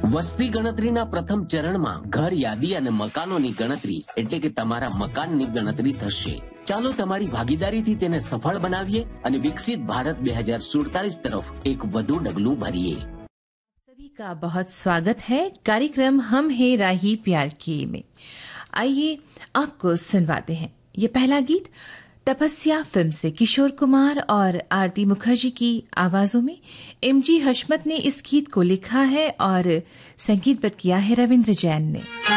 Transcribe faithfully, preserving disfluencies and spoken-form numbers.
વસ્તી ગણતરીના પ્રથમ ચરણમાં ઘર યાદી અને મકાનોની ગણતરી એટલે કે તમારા મકાનની ગણતરી થશે. ચાલો તમારી ભાગીદારીથી તેને સફળ બનાવીએ અને વિકસિત ભારત બે હજાર સુડતાલીસ तरफ एक વધુ ડગલું ભરીએ. सभी का बहुत स्वागत है कार्यक्रम हम है राही प्यार की में. आइए आपको सुनवाते हैं ये पहला गीत तपस्या फिल्म से किशोर कुमार और आरती मुखर्जी की आवाजों में. एमजी हशमत ने इस गीत को लिखा है और संगीतबद्ध किया है रविंद्र जैन ने.